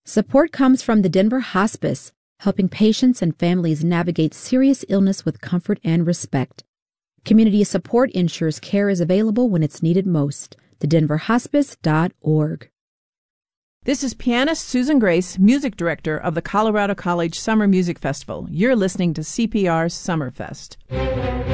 Support comes from the Denver Hospice, helping patients and families navigate serious illness with comfort and respect. Community support ensures care is available when it's needed most. thedenverhospice.org. This is pianist Susan Grace, music director of the Colorado College Summer Music Festival. You're listening to CPR's Summerfest.